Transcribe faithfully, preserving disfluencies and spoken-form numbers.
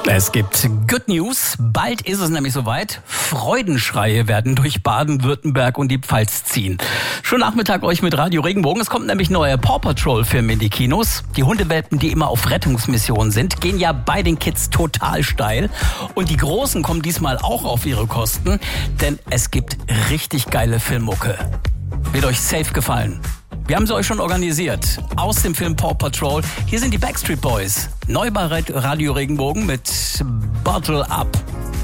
Es gibt Good News. Bald ist es nämlich soweit. Freudenschreie werden durch Baden-Württemberg und die Pfalz ziehen. Schönen Nachmittag euch mit Radio Regenbogen. Es kommt nämlich neue Paw Patrol-Filme in die Kinos. Die Hundewelpen, die immer auf Rettungsmission sind, gehen ja bei den Kids total steil. Und die Großen kommen diesmal auch auf ihre Kosten, denn es gibt richtig geile Filmmucke. Wird euch safe gefallen. Wir haben sie euch schon organisiert. Aus dem Film Paw Patrol. Hier sind die Backstreet Boys. Neu bei Radio Regenbogen mit Bottle Up.